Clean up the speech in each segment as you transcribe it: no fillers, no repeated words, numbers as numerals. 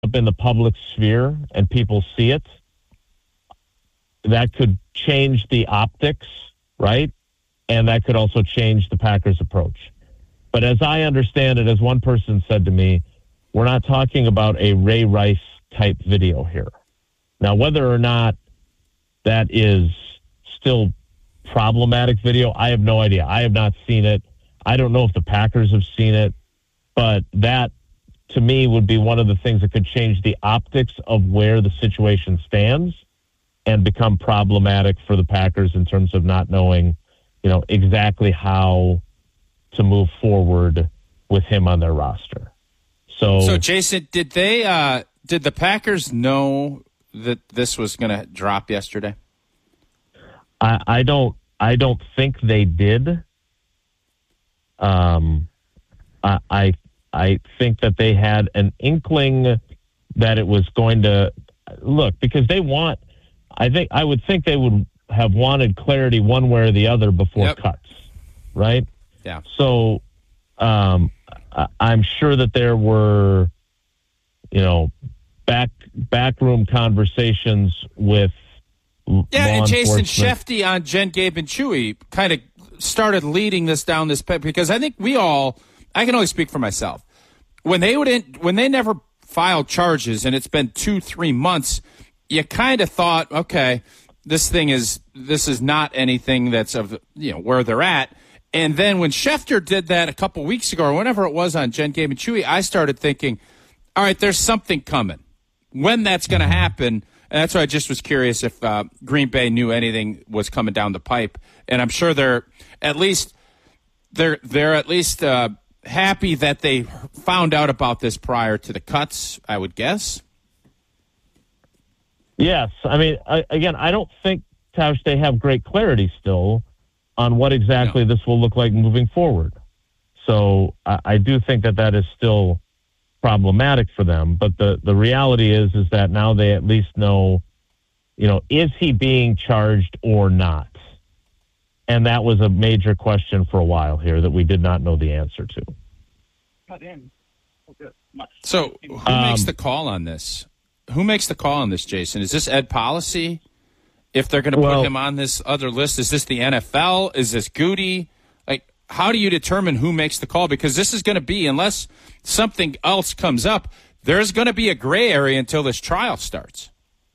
up in the public sphere and people see it, that could change the optics, right? And that could also change the Packers' approach. But as I understand it, as one person said to me, we're not talking about a Ray Rice type video here. Now, whether or not that is still problematic video, I have no idea. I have not seen it. I don't know if the Packers have seen it, but that, to me, would be one of the things that could change the optics of where the situation stands and become problematic for the Packers in terms of not knowing, exactly how to move forward with him on their roster. So Jason, did the Packers know that this was going to drop yesterday? I don't think they did. I think that they had an inkling that it was going to look, because they I would think they would have wanted clarity one way or the other before cuts, right? Yeah. So I'm sure that there were, backroom conversations with and Jason Shefty on Jen, Gabe, and Chewy kind of started leading this down this path, because I think I can only speak for myself. When they never filed charges, and it's been 2-3 months, you kind of thought, okay, this is not anything that's of where they're at. And then when Schefter did that a couple weeks ago, or whenever it was on Jen, Gabe, and Chewy, I started thinking, all right, there's something coming. When that's going to happen, and that's why I just was curious if Green Bay knew anything was coming down the pipe. And I'm sure they're at least happy that they found out about this prior to the cuts, I would guess. Yes. I mean, again, I don't think, Tausch, they have great clarity still on what exactly this will look like moving forward. So I do think that is still problematic for them. But the reality is that now they at least know, is he being charged or not? And that was a major question for a while here that we did not know the answer to. So who makes the call on this? Who makes the call on this, Jason? Is this Ed Policy? If they're going to put him on this other list, is this the NFL? Is this Goody? Like, how do you determine who makes the call? Because this is going to be, unless something else comes up, there's going to be a gray area until this trial starts.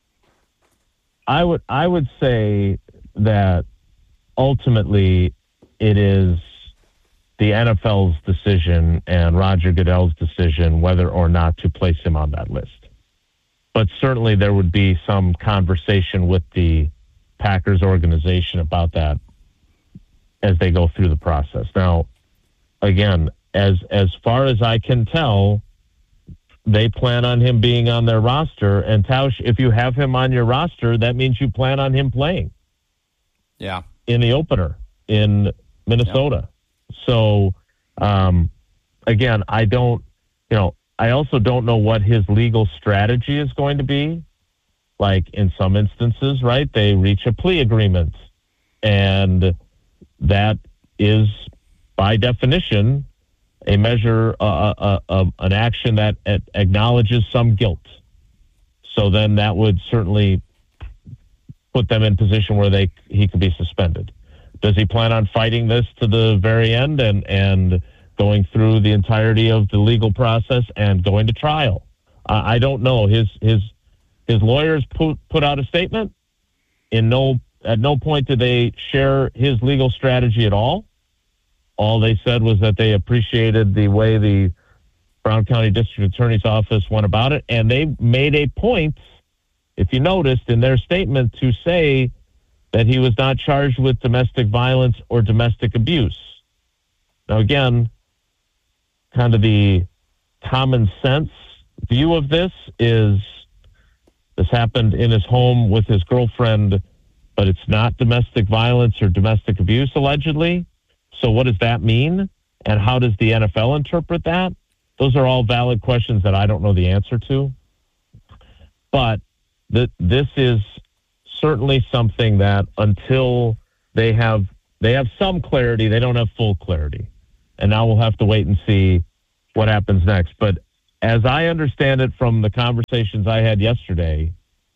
I would say that ultimately it is the NFL's decision and Roger Goodell's decision whether or not to place him on that list. But certainly there would be some conversation with the Packers organization about that as they go through the process. Now, again, as far as I can tell, they plan on him being on their roster. And Tausch, if you have him on your roster, that means you plan on him playing. Yeah. In the opener in Minnesota. Yeah. So, again, I also don't know what his legal strategy is going to be. Like in some instances, right, they reach a plea agreement, and that is by definition a measure, an action that acknowledges some guilt. So then that would certainly put them in a position where he could be suspended. Does he plan on fighting this to the very end and going through the entirety of the legal process and going to trial? I don't know. His lawyers put out a statement. At no point did they share his legal strategy at all. All they said was that they appreciated the way the Brown County District Attorney's Office went about it, and they made a point, if you noticed, in their statement to say that he was not charged with domestic violence or domestic abuse. Now, again, kind of the common sense view of this is this happened in his home with his girlfriend, but it's not domestic violence or domestic abuse, allegedly. So what does that mean? And how does the NFL interpret that? Those are all valid questions that I don't know the answer to. But this is certainly something that until they have some clarity, they don't have full clarity. And now we'll have to wait and see what happens next. But as I understand it from the conversations I had yesterday,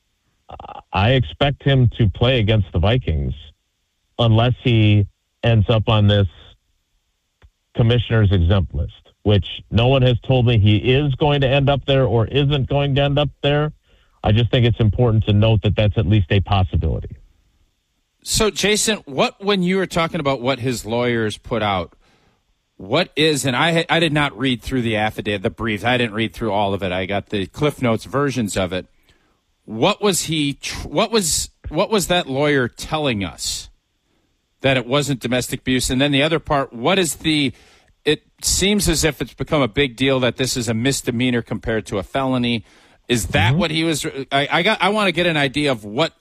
I expect him to play against the Vikings unless he ends up on this commissioner's exempt list, which no one has told me he is going to end up there or isn't going to end up there. I just think it's important to note that that's at least a possibility. So, Jason, when you were talking about what his lawyers put out, what is, and I did not read through the affidavit, the briefs. I didn't read through all of it. I got the Cliff Notes versions of it. What was that lawyer telling us? That it wasn't domestic abuse? And then the other part, it seems as if it's become a big deal that this is a misdemeanor compared to a felony. Is that what he was? I want to get an idea of what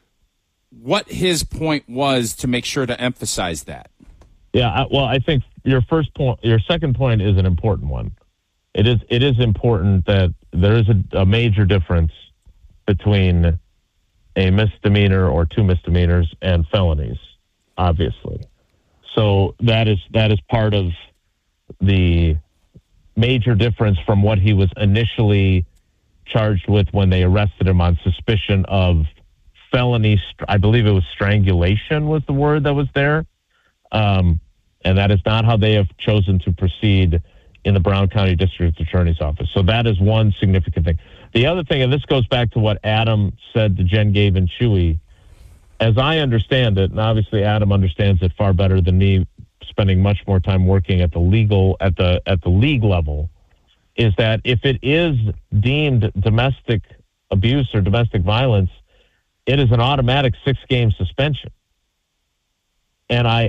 his point was to make sure to emphasize that. Yeah, well, I think your second point is an important one. It is important that there is a major difference between a misdemeanor or two misdemeanors and felonies, obviously. So that is part of the major difference from what he was initially charged with when they arrested him on suspicion of felony. I believe it was strangulation was the word that was there. And that is not how they have chosen to proceed in the Brown County District Attorney's Office. So that is one significant thing. The other thing, and this goes back to what Adam said to Jen, Gabe, and Chewy, as I understand it, and obviously Adam understands it far better than me, spending much more time working at the league level, is that if it is deemed domestic abuse or domestic violence, it is an automatic 6-game suspension. And I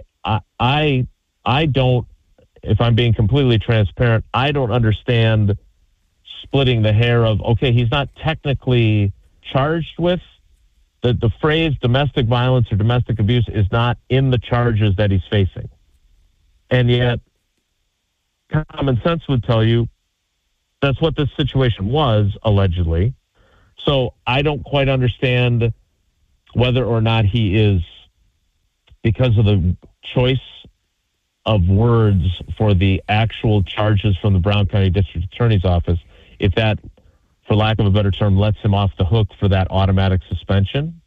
don't, if I'm being completely transparent, I don't understand splitting the hair of, okay, he's not technically charged with the phrase domestic violence or domestic abuse is not in the charges that he's facing. And yet common sense would tell you that's what this situation was, allegedly. So I don't quite understand whether or not he is, because of the choice of words for the actual charges from the Brown County District Attorney's Office, if that, for lack of a better term, lets him off the hook for that automatic suspension.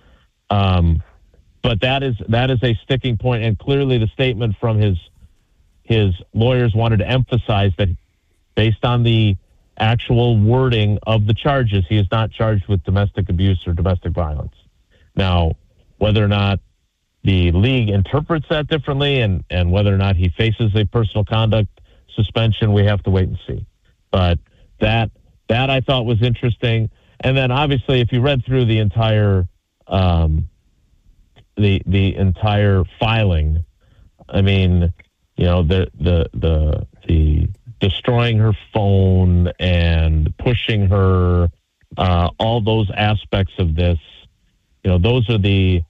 But that is a sticking point, and clearly the statement from his lawyers wanted to emphasize that based on the actual wording of the charges, he is not charged with domestic abuse or domestic violence. Now, whether or not the league interprets that differently and whether or not he faces a personal conduct suspension, we have to wait and see. But that I thought was interesting. And then obviously if you read through the entire the entire filing, I mean, you know, the destroying her phone and pushing her, all those aspects of this, you know, those are the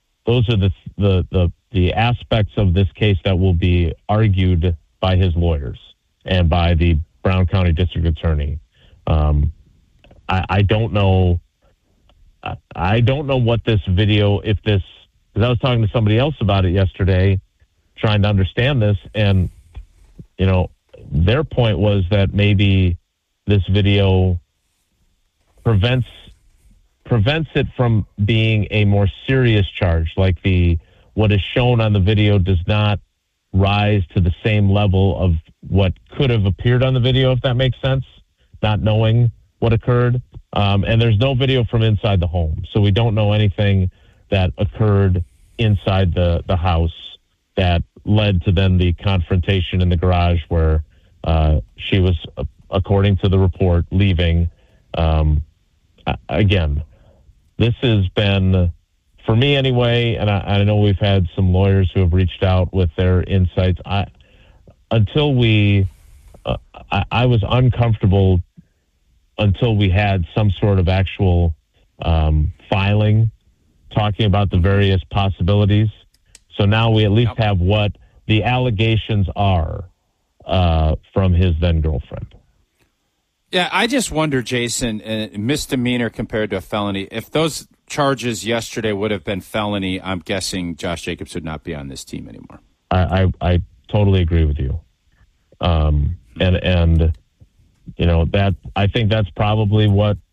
aspects of this case that will be argued by his lawyers and by the Brown County District Attorney. I don't know. I don't know what this video, because I was talking to somebody else about it yesterday, trying to understand this, and you know, their point was that maybe this video prevents it from being a more serious charge, like what is shown on the video does not rise to the same level of what could have appeared on the video, if that makes sense, not knowing what occurred. And there's no video from inside the home, so we don't know anything that occurred inside the house that led to then the confrontation in the garage where she was, according to the report, leaving. Again, this has been, for me anyway, and I know we've had some lawyers who have reached out with their insights. I was uncomfortable until we had some sort of actual filing talking about the various possibilities. So now we at least have what the allegations are from his then girlfriend. Yeah, I just wonder, Jason, misdemeanor compared to a felony. If those charges yesterday would have been felony, I'm guessing Josh Jacobs would not be on this team anymore. I totally agree with you. And that I think that's probably what